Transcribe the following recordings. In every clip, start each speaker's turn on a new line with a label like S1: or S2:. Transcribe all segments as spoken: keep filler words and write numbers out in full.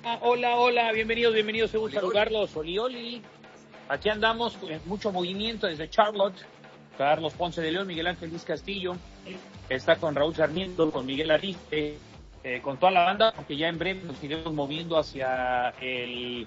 S1: hola, hola, bienvenidos, bienvenidos, me gusta saludarlos, oli, oli. Aquí andamos con mucho movimiento desde Charlotte. Carlos Ponce de León, Miguel Ángel Luis Castillo, está con Raúl Sarmiento, con Miguel Ariste, eh, con toda la banda, porque ya en breve nos iremos moviendo hacia el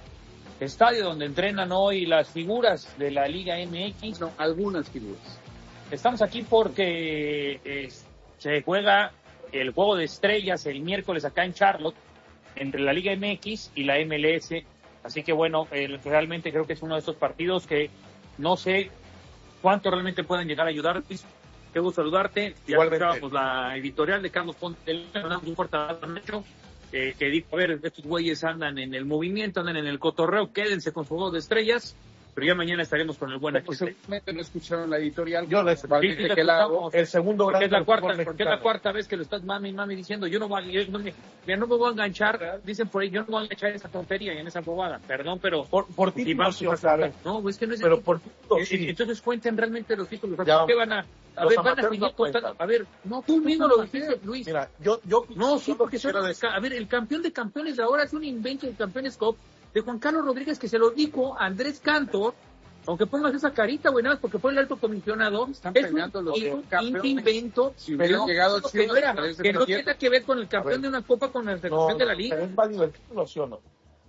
S1: estadio donde entrenan hoy las figuras de la Liga M X.
S2: No, algunas figuras.
S1: Estamos aquí porque eh, se juega el juego de estrellas el miércoles acá en Charlotte, entre la Liga M X y la M L S. Así que bueno, eh, realmente creo que es uno de esos partidos que no sé cuánto realmente pueden llegar a ayudar. Qué gusto saludarte. Ya escuchábamos la editorial de Carlos Ponce, le damos un fuerte abrazo, eh, que dijo, a ver, estos güeyes andan en el movimiento, andan en el cotorreo, quédense con su juego de estrellas, pero ya mañana estaremos con el buen aquí.
S2: Seguramente no escucharon la editorial.
S1: Yo les
S2: sí,
S1: sí, que la, el segundo
S2: porque
S1: es la cuarta, porque es la cuarta vez que lo estás mami mami diciendo, yo no voy, yo no me, yo no me voy a enganchar, dicen por ahí, yo no me voy a enganchar en esa tontería y en esa bobada, perdón, pero
S3: por, por títulos, sí, claro.
S1: No, es que no es
S3: pero por títulos,
S1: sí. Entonces cuenten realmente los títulos,
S3: ya,
S1: ¿qué van a a ver, van a seguir contando, a ver, no, tú mismo lo dijiste, Luis.
S3: Mira, yo, yo,
S1: no, sí, porque son, a ver, el campeón de campeones de ahora es un invento del Campeones Cup de Juan Carlos Rodríguez, que se lo dijo a Andrés Cantor. Aunque pongas esa carita, güey, nada más porque fue el alto comisionado,
S2: están
S1: es
S2: peleando
S1: un,
S2: los
S1: un invento,
S2: si pero llegado
S1: no, que no, era, que no tiene que ver con el campeón de una copa, con el campeón
S3: no,
S1: de la liga.
S3: Es válido el título, ¿sí o no?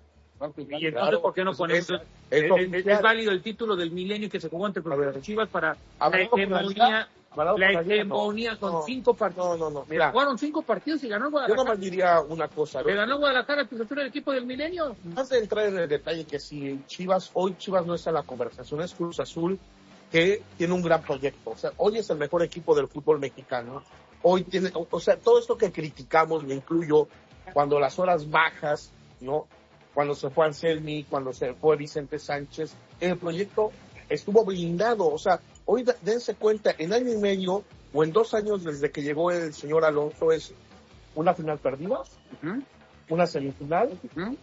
S1: Y entonces, claro, ¿por qué no ponemos? Es, es, es, es, es válido el título del milenio que se jugó entre los Chivas para la hegemonía, la hegemonía con no, cinco partidos.
S3: No, no, no, mira.
S1: Jugaron cinco partidos y ganó Guadalajara.
S3: Yo nomás diría una cosa.
S1: Le ganó Guadalajara a el equipo del milenio.
S3: Más de entrar en el detalle que si Chivas, hoy Chivas no está en la conversación, es Cruz Azul, que tiene un gran proyecto. O sea, hoy es el mejor equipo del fútbol mexicano. Hoy tiene, o sea, todo esto que criticamos, me incluyo, cuando las horas bajas, ¿no? Cuando se fue Anselmi, cuando se fue Vicente Sánchez, el proyecto estuvo blindado. O sea, hoy dense cuenta, en año y medio o en dos años desde que llegó el señor Alonso es una final perdida, uh-huh. una semifinal, uh-huh.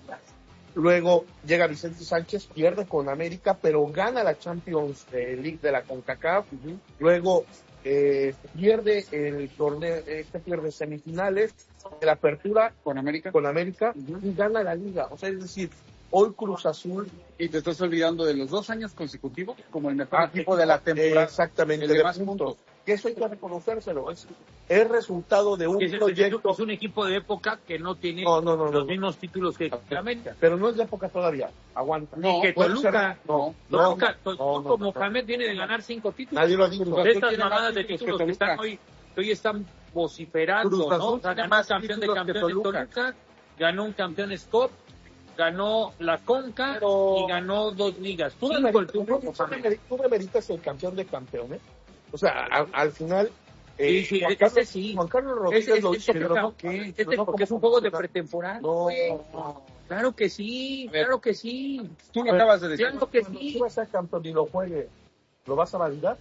S3: luego llega Vicente Sánchez, pierde con América, pero gana la Champions League de la CONCACAF, uh-huh. luego eh, pierde el torneo, este pierde semifinales de la apertura
S2: con América,
S3: con América uh-huh. y gana la liga. O sea, es decir, hoy Cruz Azul.
S2: Y te estás olvidando de los dos años consecutivos como el mejor ah, equipo de la temporada.
S3: Exactamente, de más puntos. Que eso hay que reconocérselo. Es el resultado de un
S1: es,
S3: proyecto.
S1: Es un equipo de época que no tiene
S3: no, no, no,
S1: los
S3: no.
S1: mismos títulos que América.
S3: Pero no es de época todavía. Aguanta.
S1: No, que Toluca.
S3: No,
S1: no, Toluca, no, no, no, como Mohamed viene de ganar cinco títulos.
S3: Nadie lo ha dicho.
S1: De estas mamadas de títulos que, que están hoy, que hoy están vociferando,
S3: Cruz
S1: ¿no? O sea, ganó un campeón de campeones Toluca, ganó un campeón Cup, ganó la Conca pero... y ganó dos ligas.
S3: Tú,
S1: Cinco,
S3: me, tú, tú, tú me meritas el campeón de campeones. O sea, a, al final.
S1: Eh, sí, sí,
S3: Juan,
S1: Carlos,
S3: ese
S1: sí.
S3: Juan Carlos Rodríguez
S1: ese,
S3: lo
S1: ese,
S3: hizo, pero no,
S1: ¿qué? Este, no, porque es un juego de pretemporada.
S3: No, no,
S1: claro que sí, claro que sí.
S2: Tú lo acabas de decir.
S1: Claro que
S3: Cuando
S1: sí.
S3: tú vas a ser campeón y lo juegue, ¿lo vas a validar?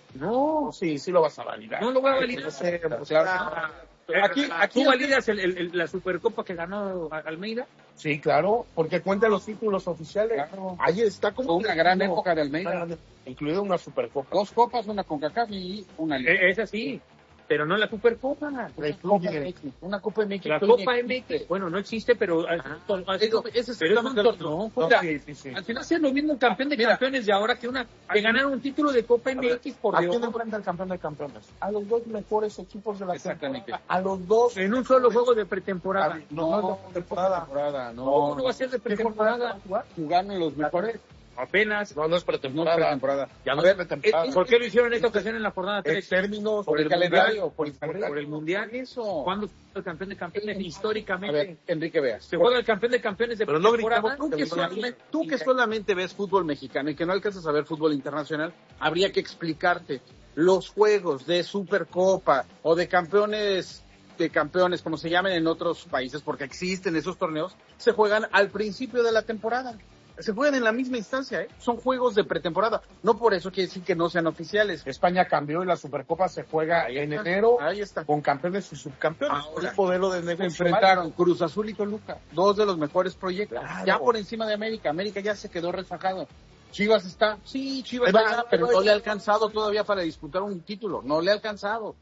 S1: No.
S3: Sí, sí lo vas a validar.
S1: No lo voy a validar.
S3: No sé,
S1: pues, claro. Aquí, aquí ¿Tú validas el, el, el, la Supercopa que ganó Almeida?
S3: Sí, claro, porque cuenta los títulos oficiales. Claro. Ahí está como
S2: una gran época de Almeida.
S3: Incluida una Supercopa.
S2: Dos copas, una CONCACAF y una Liga.
S1: Eh, esa sí, pero no la Supercopa.
S2: Una Copa M X. Una Copa M X.
S1: La Copa M X, bueno, no existe, pero...
S2: Ajá. Eso, eso es
S1: pero es un torneo. No,
S2: no,
S1: sí, sí, sí. Al final es lo mismo un campeón de Mira, campeones de ahora que una que ganar un título de Copa M X por
S3: ¿A quién enfrenta el campeón de campeones? A los dos mejores equipos de la
S2: Exactamente.
S3: temporada. A los dos.
S1: En un solo juego de pretemporada.
S3: No, no, de
S2: temporada. No,
S1: no, no va a ser de pretemporada.
S2: Jugaron los mejores.
S1: Apenas.
S3: No, no es pretemporada.
S2: No es pretemporada.
S1: Ya no es pretemporada. ¿Por qué lo hicieron en esta ocasión en la jornada tres?
S3: Términos
S2: por el calendario, por el
S1: calendario. Por el mundial.
S2: Eso.
S1: ¿Cuándo fue el campeón de campeones históricamente?
S2: A ver, Enrique Veas.
S1: Se juega el campeón de campeones de
S2: Pero no gritamos. Tú que, solamente, tú que solamente ves fútbol mexicano y que no alcanzas a ver fútbol internacional, habría que explicarte los juegos de Supercopa o de campeones de campeones, como se llaman en otros países, porque existen esos torneos, se juegan al principio de la temporada. Se juegan en la misma instancia, ¿eh? Son juegos de pretemporada. No por eso quiere decir que no sean oficiales.
S3: España cambió y la Supercopa se juega en enero.
S2: Ahí está.
S3: Con campeones y subcampeones.
S2: Ahora,
S3: un modelo de negocio.
S2: Se enfrentaron Cruz Azul y Toluca, dos de los mejores proyectos.
S3: Claro.
S2: Ya por encima de América. América ya se quedó rezagado. Chivas está, sí, Chivas
S3: va,
S2: está, pero no le ha alcanzado todavía para disputar un título. No le ha alcanzado.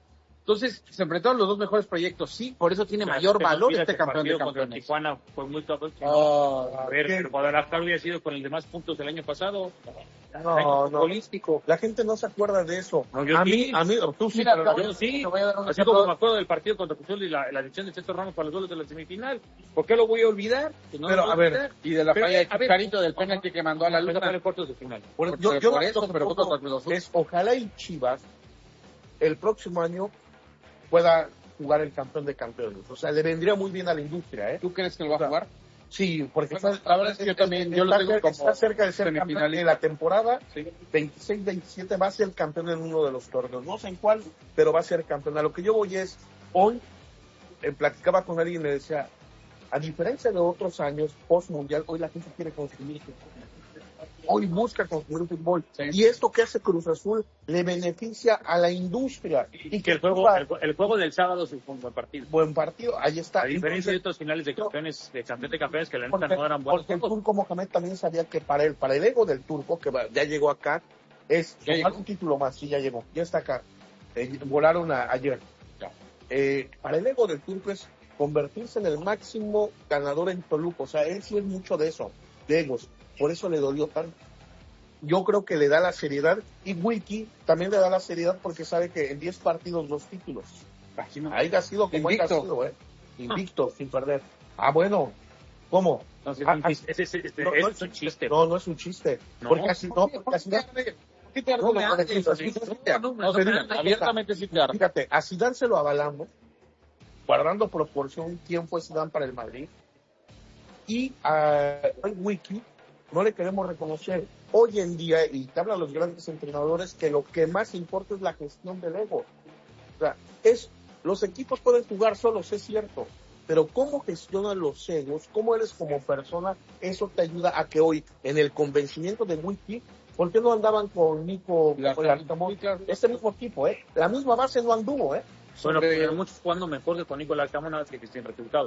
S2: Entonces, se enfrentaron los dos mejores proyectos, sí, por eso tiene
S1: Ya,
S2: mayor
S1: pero
S2: valor
S1: mira,
S2: este
S1: ese
S2: campeón de
S1: partido contra
S2: campeones.
S1: Tijuana fue muy top.
S2: Oh,
S1: a ver,
S3: ¿qué?
S1: pero Guadalajara hubiera sido con el de más puntos del año pasado.
S3: No, no.
S1: Futbolístico.
S3: La gente no se acuerda de eso.
S1: No, yo
S3: a
S1: sí.
S3: mí, a mí, tú sí,
S2: Mira,
S3: pero
S2: yo
S1: Yo sí,
S2: te voy a dar un
S1: así
S2: ejemplo.
S1: como me acuerdo del partido contra Cruz Azul y la, la adición de Cheto Ramos para los goles de la semifinal. ¿Por qué lo voy a olvidar? Que no
S3: Pero,
S1: lo voy
S3: a ver,
S1: olvidar.
S2: Y de la
S1: Pero,
S2: falla de
S1: a ver,
S2: Chicharito del penalti que mandó a la
S1: Pero
S2: luna.
S1: para el cuartos de final.
S3: Por,
S2: Por-
S3: yo, yo
S2: por
S3: lo
S2: eso,
S3: que
S2: pero
S3: propongo
S2: contra Cruz Azul.
S3: es ojalá y Chivas el próximo año pueda jugar el campeón de campeones. O sea, le vendría muy bien a la industria, ¿eh?
S2: ¿Tú crees que lo va a jugar?
S3: Sí, porque
S2: Bueno,
S3: está,
S2: la verdad es que yo también, yo lo
S3: está,
S2: tengo
S3: cerca,
S2: como
S3: está cerca de ser campeón
S2: semifinalista.
S3: de la temporada.
S2: Sí.
S3: veintiséis veintisiete va a ser campeón en uno de los torneos. No sé en cuál, pero va a ser campeón. A lo que yo voy es, hoy eh, platicaba con alguien y le decía, a diferencia de otros años post-mundial, hoy la gente quiere consumir fútbol. Hoy busca consumir fútbol.
S2: Sí.
S3: Y esto que hace Cruz Azul le beneficia a la industria.
S1: Y que el juego, el, el juego del sábado es un buen partido.
S3: Buen partido, ahí está.
S1: A diferencia de
S3: Entonces,
S1: otros finales de campeones, de campeón de campeones que la neta
S3: Porque,
S1: no eran buenos.
S3: porque el turco Mohamed también sabía que para el, para el ego del turco, que va- ya llegó acá, es
S2: Ya
S3: sumar
S2: llegó.
S3: un título más, sí, ya llegó, ya está acá. Eh, volaron a- ayer. Eh, para el ego del turco es convertirse en el máximo ganador en Toluca. O sea, él sí es mucho de eso, de egos. Por eso le dolió tanto. Yo creo que le da la seriedad, y Wiki también le da la seriedad porque sabe que en diez partidos dos títulos.
S2: Así no.
S3: Haya sido como haya
S2: Invicto.
S3: sido, ¿eh? Invicto, sin perder. Ah, bueno. ¿Cómo?
S1: No, es,
S3: Ah,
S1: un chiste, es, es- es-
S3: no,
S1: es
S3: no
S1: un chiste.
S3: No, no es un chiste.
S1: No.
S3: Porque así no, porque así no.
S2: ¿Qué te
S3: No me hables, así no, no, no,
S2: te
S3: no,
S2: digo,
S3: no,
S2: abiertamente sí te arde.
S3: Fíjate, a Zidane se lo avalamos, guardando proporción quién fue Zidane para el Madrid. Y a Wiki no le queremos reconocer hoy en día, y te hablan los grandes entrenadores, que lo que más importa es la gestión del ego. O sea, es, los equipos pueden jugar solos, es cierto, pero cómo gestionan los egos, cómo eres como persona, eso te ayuda a que hoy, en el convencimiento de Wiki, ¿por qué no andaban con Nico,
S2: La-
S3: con Larcamón? Este mismo equipo, ¿eh? La misma base no anduvo, ¿eh?
S1: Bueno,
S2: Sobre-
S1: pero muchos jugando mejor que con Nicolás Camona que sin resultado.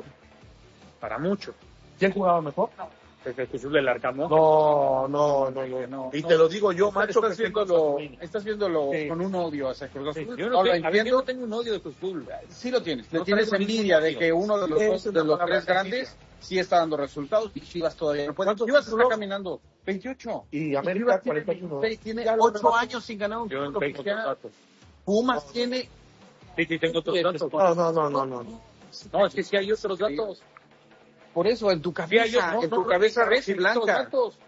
S1: Para mucho.
S3: ¿Quién jugaba mejor?
S1: Desde el Jesús del Arcamón.
S3: No, no, no, no.
S2: No,
S3: Y
S2: no.
S3: te lo digo yo, macho, que
S2: estás viéndolo, estás viéndolo
S3: Sí.
S2: con un odio hacia Cruz
S1: Sí,
S2: Azul.
S1: yo,
S2: No
S1: no
S2: lo
S1: tengo, a ver, yo
S2: entiendo.
S1: no tengo un odio de Cruz Azul.
S2: Sí lo tienes. Le
S1: No
S2: tienes
S1: traigo
S2: envidia
S1: ningún
S2: de
S1: odio.
S2: que uno de los
S3: Esa
S2: dos,
S3: es
S2: de
S3: la
S2: los
S3: palabra
S2: tres grandes sí está dando resultados y Chivas todavía no puede.
S3: ¿Cuántos
S2: Chivas está
S3: títulos?
S2: caminando veintiocho.
S3: Y
S2: Y
S3: América
S2: Chivas tiene
S3: cuarenta y uno.
S2: veintiséis, tiene
S3: Ya lo
S2: ocho
S3: demás-
S2: años sin ganar un
S1: Yo
S2: título
S1: tengo otros
S2: cristiano.
S1: datos.
S2: Pumas tiene
S1: Sí, sí, tengo otros datos.
S3: No, no, no, no, no.
S1: No, es que sí hay otros datos.
S2: por eso en tu
S1: Sí hay
S2: cabeza,
S1: otros-
S2: en
S1: no,
S2: tu
S1: no,
S2: cabeza
S1: no,
S2: res
S1: sí,
S2: y
S1: otros
S2: blanca.
S1: datos.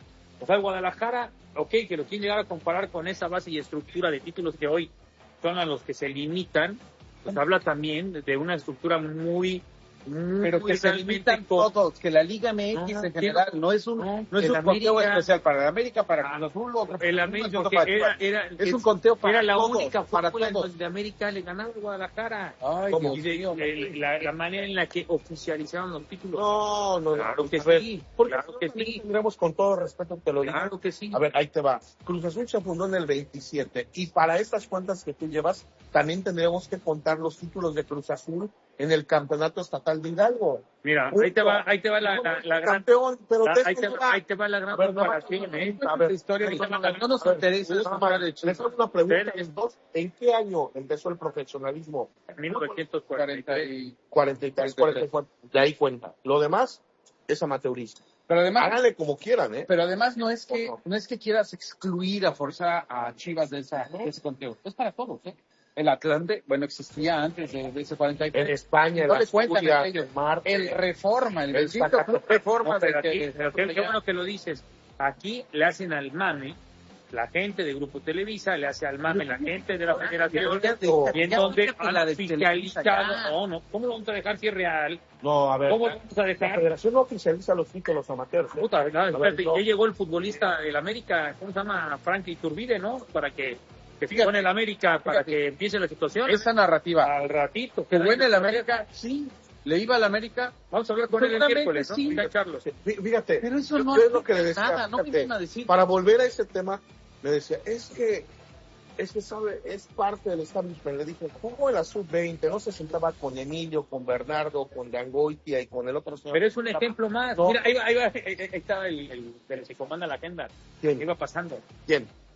S1: O sea, Guadalajara, ok, que lo quieren llegar a comparar con esa base y estructura de títulos que hoy son a los que se limitan, pues habla también de una estructura muy, muy
S2: Pero que se
S1: realmente
S2: limitan
S1: con-
S2: todos, que la Liga M X
S1: No,
S2: en general no es un,
S1: no,
S2: no es
S1: el
S2: un conteo
S1: América-
S2: especial para el América, para
S1: Ah,
S2: Cruz Azul, otro para
S1: el
S2: Pumas,
S1: América
S2: otro
S1: que
S2: para
S1: era,
S2: Chivas.
S1: era,
S2: Es un conteo para
S1: era la
S2: todos,
S1: única
S2: para
S1: fórmula en
S2: todos.
S1: donde América le ganaba a Guadalajara.
S2: Ay,
S3: ¿Cómo?
S2: Dios
S1: Y de-
S2: mío,
S1: el- la, la manera en la que oficializaron los títulos.
S3: No, no, no.
S1: Claro que
S3: A ver,
S1: sí,
S3: porque
S1: claro que sí.
S3: tendremos con todo respeto, te lo digo.
S1: Claro que sí.
S3: A ver, ahí te va. Cruz Azul se fundó en el veintisiete y para estas cuentas que tú llevas, también tendremos que contar los títulos de Cruz Azul en el campeonato estatal de Hidalgo.
S1: Mira, ahí te va, ahí te va la, la, la gran,
S3: Campeón, pero
S1: la-
S3: de
S1: ahí,
S3: esto
S1: te,
S3: no
S1: va-
S3: va.
S1: ahí te va la gran
S3: A ver, no,
S1: comparación, ¿eh?
S3: A ver,
S2: historia
S1: ahí
S2: de
S1: te va-
S2: no nos
S3: a ver,
S2: interesa
S3: les
S2: eso,
S3: hago-
S2: hablar de
S3: les
S2: Chivas.
S3: hago una pregunta.
S1: Ver,
S3: a los dos. ¿En qué año empezó el profesionalismo?
S1: mil novecientos cuarenta y
S2: cuarenta
S1: tres.
S2: y-
S3: cuarenta y tres, cuarenta y cuatro. De ahí cuenta. Lo demás es amateurismo.
S2: Pero además,
S3: Háganle como quieran, ¿eh?
S2: pero además no es que
S3: Ojo.
S2: no es que quieras excluir a forzar a Chivas de, esa, de ese conteo. Es para todos, ¿eh? El Atlante, bueno, existía antes de, de ese cuarenta y
S3: En
S2: tres.
S3: España, en
S2: No le cuentan
S3: Asturias,
S2: entre ellos.
S3: en Marte.
S2: El Reforma, el
S3: El
S2: bendito
S3: Zacatepec.
S2: Club Reforma.
S1: No, pero
S2: del
S1: aquí,
S2: que-
S1: pero qué, qué bueno que lo dices. Aquí le hacen al mame la gente de Grupo Televisa, le hace al mame la gente de la Federación, y en donde han
S2: la de Televisa,
S1: oficializado.
S2: ya.
S1: No, no, ¿cómo lo vamos a dejar si es real?
S3: No, a ver.
S1: ¿Cómo vamos a
S3: La
S1: dejar?
S3: federación no oficializa los títulos amateurs. ¿eh?
S1: Puta, no, espérate,
S3: no.
S1: ya llegó el futbolista del América, ¿cómo se llama? Frank Iturbide, ¿no? Para que, que
S2: Fíjate,
S1: pone el América, para
S2: fíjate.
S1: que empiece la situación.
S2: Esa narrativa.
S1: Al ratito.
S2: Que bueno el América, sí. Le iba al América,
S1: Vamos a hablar con él el
S2: Seguramente
S1: miércoles, ¿no?
S2: sí.
S1: Venga, Carlos.
S3: Fí- Fíjate,
S2: pero eso
S3: yo-
S2: no
S3: yo es lo que le
S2: afecta
S3: decía.
S2: nada, no
S3: fíjate,
S2: vienen a decir.
S3: para volver a ese tema, le decía, es que, es que sabe, es parte del establishment. Le dije, ¿cómo en la sub veinte no se sentaba con Emilio, con Bernardo, con Dangoitia y con el otro señor?
S1: Pero es un ejemplo más.
S3: No.
S1: Mira, ahí va, ahí va, ahí ahí está el, el, el que comanda la agenda.
S3: ¿Quién?
S1: Iba pasando.
S3: ¿Quién?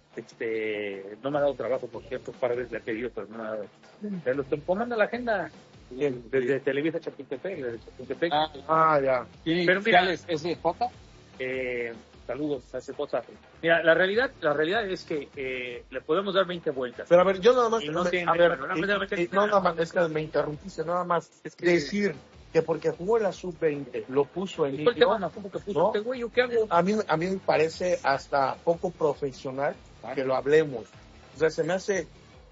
S1: Este, no me ha dado trabajo, por cierto, para veces le he pedido, pero no me ha dado. Pero lo estoy poniendo en la agenda desde Televisa Chapultepec, desde Chapultepec.
S3: Ah, ah ya.
S1: Pero mira,
S2: ¿es ese J?
S1: Eh, saludos a ese cosa. Mira, la realidad, la realidad es que eh, le podemos dar veinte vueltas.
S3: Pero a ver, yo nada más,
S1: Y no
S3: me,
S1: tiene-
S3: a ver,
S1: no, no,
S3: y-
S1: no, no,
S3: y- no, nada más, es que me interrumpiste, nada más
S1: Es que-
S3: decir que porque jugó en la sub veinte, lo puso en
S1: ¿Cuál tema?
S3: limpio,
S1: ¿Cómo que puso
S3: ¿no?
S1: este güey? ¿Yo qué hago?
S3: a mí, a mí me parece hasta poco profesional que lo hablemos. O sea, se me hace,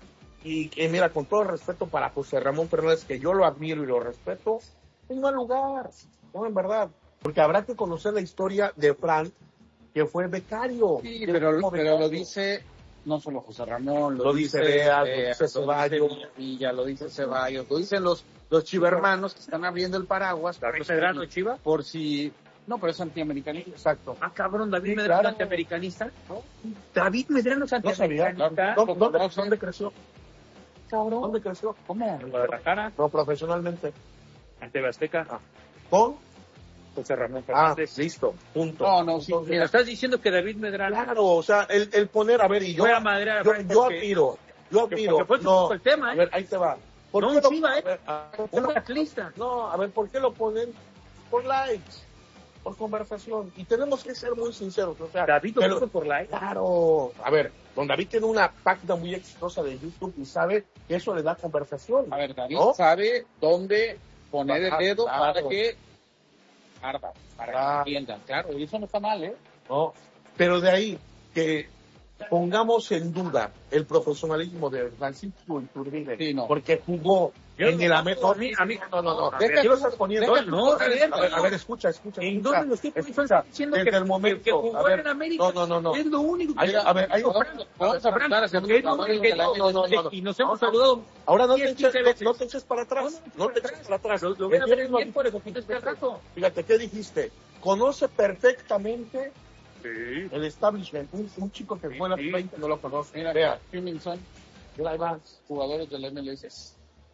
S3: y, y mira, con todo el respeto para José Ramón Fernández, que yo lo admiro y lo respeto, en mal lugar, no, en verdad, porque habrá que conocer la historia de Fran, que fue becario.
S2: Sí,
S3: Que
S2: pero,
S3: fue
S2: pero
S3: becario.
S2: lo dice no solo José Ramón, lo,
S3: Lo dice Bea, lo
S2: eh,
S3: dice Ceballos.
S2: Villa, lo dice Ceballos, lo dicen los, los chivermanos que están abriendo el paraguas.
S1: David
S2: por
S1: Medrano,
S2: si-
S1: Chiva.
S2: Por si... No, pero es antiamericanista.
S3: Exacto.
S1: Ah, cabrón, David
S3: Sí,
S1: Medrano
S3: claro.
S1: antiamericanista. David Medrano es
S3: No sabía.
S1: antiamericanista.
S3: ¿Dónde, dónde, dónde creció?
S1: Cabrón.
S3: ¿Dónde creció?
S2: ¿Cómo?
S1: En Guadalajara,
S3: No, profesionalmente.
S1: ante Azteca,
S3: ¿Con?
S1: José Ramón
S3: Ah,
S1: Fernández.
S3: listo. Punto.
S2: No, no, sí.
S1: Mira, estás diciendo que David Medrano
S3: Claro, o sea, el, el poner, a ver, y yo,
S1: fue a madrear a
S3: yo,
S1: Brian
S3: yo
S1: porque-
S3: admiro, yo admiro,
S1: porque fue
S3: no,
S1: el tema,
S3: a
S1: ¿eh?
S3: ver, ahí te va. ¿Por
S1: No,
S3: qué lo-
S1: Chiva, ¿eh?
S3: a ver, a- ¿por qué
S1: un
S3: lo-
S1: atlista.
S3: no, a ver, ¿por qué lo ponen? Por likes, por conversación, y tenemos que ser muy sinceros, o sea,
S1: David lo
S3: pero-
S1: puso por like.
S3: claro, a ver, don David tiene una página muy exitosa de YouTube y sabe que eso le da conversación.
S2: A ver, David
S3: ¿no?
S2: sabe dónde poner el
S3: Ah,
S2: dedo
S3: claro.
S2: para que arda, para
S3: Claro.
S2: que entiendan. Claro, y eso no está mal, ¿eh?
S3: ¿no? Pero de ahí que pongamos en duda el profesionalismo de Francisco Iturbide,
S2: Sí, no.
S3: porque jugó
S1: Yo
S3: en
S1: no,
S3: el América.
S1: a mí- a mí-
S3: no, no, no.
S1: a
S3: Deja
S1: ver,
S3: que lo estás poniendo.
S1: deja- no,
S3: a, ver, a ver, a ver, escucha, escucha.
S1: ¿En
S3: escucha,
S1: dónde lo estoy poniendo?
S3: escucha.
S1: Diciendo
S3: Desde
S1: que,
S3: el momento,
S1: que jugó
S3: a ver,
S1: en América.
S3: no, no, no, no.
S1: Es lo único que
S3: Hay- a ver, hay-
S2: Vamos a preguntar hacia
S1: Porque es lo
S2: Ramón
S1: único que-
S2: de la
S3: no, no, no, no.
S1: y nos hemos saludado.
S3: Ahora no te,
S1: diez,
S3: eches,
S1: quince
S3: no,
S1: veces.
S3: no te eches para atrás, no te eches para atrás.
S1: Lo, lo voy a ver
S3: Entiendes
S1: bien por eso, quita este rato.
S3: Fíjate, ¿qué dijiste? Conoce perfectamente
S1: Sí.
S3: el establishment. Un, un chico que fue en la
S1: Sí.
S3: veinte no lo conoce.
S2: Mira,
S3: Vea,
S2: Hummingson,
S3: mira, ahí va.
S2: jugadores del M L S.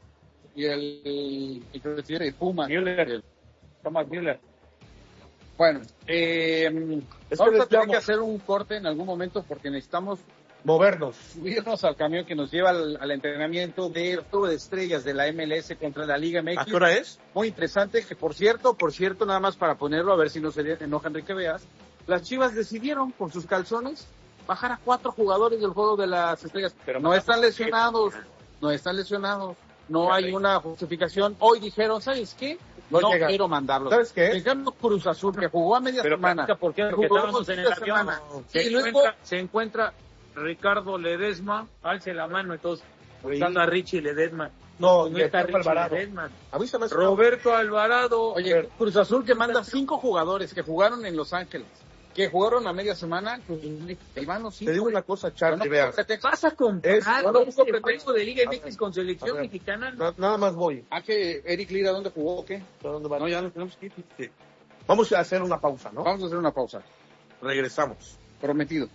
S2: Y el, el, el presidente de Puma.
S1: Müller. Thomas Müller.
S2: Bueno, eh,
S3: Es
S2: vamos
S3: que
S2: a
S3: les
S2: tener
S3: llamo.
S2: que hacer un corte en algún momento porque necesitamos
S3: Movernos.
S2: subirnos al camión que nos lleva al, al entrenamiento del juego de estrellas de la M L S contra la Liga M X.
S3: ¿A qué hora es?
S2: Muy interesante, que por cierto, por cierto, nada más para ponerlo, a ver si no se enoja Enrique Veas, las Chivas decidieron, por sus calzones, bajar a cuatro jugadores del juego de las estrellas, pero no están lesionados, no están lesionados, no hay una justificación. Hoy dijeron, ¿sabes qué?
S3: No
S2: No
S3: llega.
S2: quiero mandarlos.
S3: ¿Sabes qué?
S2: Dejamos Cruz Azul, que jugó a media
S1: Pero
S2: semana.
S1: platica por qué, porque
S2: Jugó
S1: estábamos en el
S2: media
S1: avión.
S2: semana.
S1: Se,
S2: Y luego,
S1: encuentra, se encuentra Ricardo Ledesma, alce la mano, entonces, buscando a Richie Ledesma.
S3: No,
S1: No
S3: y
S1: está
S3: está
S1: Richie
S3: Alvarado.
S1: Ledesma.
S3: A mí se me hace-
S1: Roberto Alvarado.
S2: oye, Cruz Azul que manda cinco jugadores que jugaron en Los Ángeles, que jugaron a media semana, pues, ahí van los cinco.
S3: Te digo una cosa, Charlie,
S2: Bueno,
S3: vea.
S2: ¿qué te
S1: Vas a comprar
S3: Es-
S2: no lo
S1: ese
S2: busco pretexto.
S1: juego de Liga
S3: A
S1: M X
S3: ver,
S1: con
S3: a
S1: selección
S3: ver.
S1: mexicana.
S3: Na- nada más voy.
S2: Ah, que Eric Lira, ¿dónde jugó o qué?
S3: ¿A dónde va?
S2: No, ya nos tenemos que ir.
S3: Sí. Vamos a hacer una pausa, ¿no?
S2: Vamos a hacer una pausa.
S3: Regresamos.
S2: Prometido.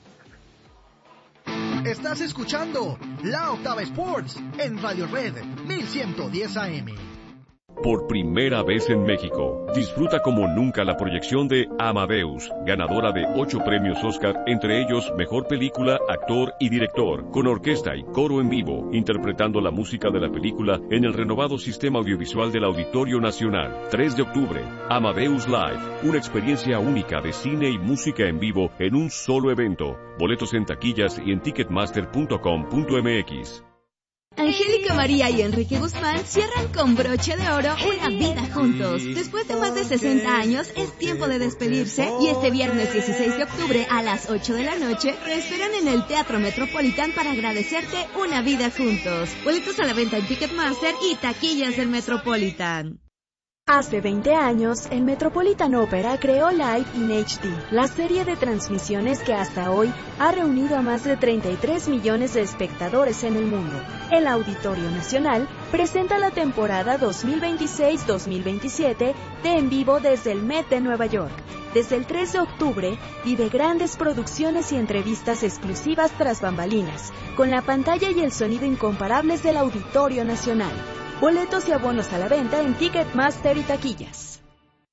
S4: Estás escuchando La Octava Sports en Radio Red mil ciento diez A M.
S5: Por primera vez en México, disfruta como nunca la proyección de Amadeus, ganadora de ocho premios Oscar, entre ellos Mejor Película, Actor y Director, con orquesta y coro en vivo, interpretando la música de la película en el renovado sistema audiovisual del Auditorio Nacional. tres de octubre, Amadeus Live, una experiencia única de cine y música en vivo en un solo evento. Boletos en taquillas y en ticketmaster punto com punto m x.
S6: Angélica María y Enrique Guzmán cierran con broche de oro una vida juntos. Después de más de sesenta años, es tiempo de despedirse y este viernes dieciséis de octubre a las ocho de la noche te esperan en el Teatro Metropolitan para agradecerte una vida juntos. Boletos a la venta en Ticketmaster y taquillas del Metropolitan.
S7: Hace veinte años, el Metropolitan Opera creó Live in H D, la serie de transmisiones que hasta hoy ha reunido a más de treinta y tres millones de espectadores en el mundo. El Auditorio Nacional presenta la temporada dos mil veintiséis dos mil veintisiete de En Vivo desde el Met de Nueva York. Desde el tres de octubre, vive grandes producciones y entrevistas exclusivas tras bambalinas, con la pantalla y el sonido incomparables del Auditorio Nacional. Boletos y abonos a la venta en Ticketmaster y taquillas.